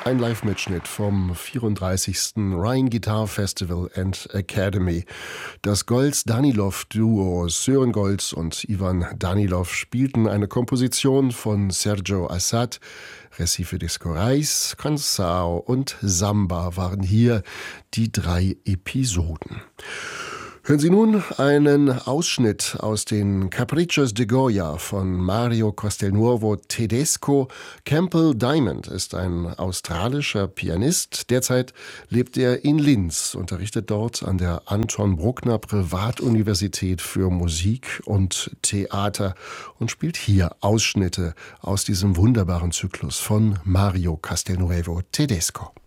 Ein Live-Mitschnitt vom 34. Rhine Guitar Festival and Academy. Das Goltz-Danilov-Duo Sören Goltz und Ivan Danilov spielten eine Komposition von Sergio Assad. Recife Disco Reis, Canção und Samba waren hier die 3 Episoden. Hören Sie nun einen Ausschnitt aus den Caprichos de Goya von Mario Castelnuovo Tedesco. Campbell Diamond ist ein australischer Pianist. Derzeit lebt er in Linz, unterrichtet dort an der Anton Bruckner Privatuniversität für Musik und Theater und spielt hier Ausschnitte aus diesem wunderbaren Zyklus von Mario Castelnuovo Tedesco.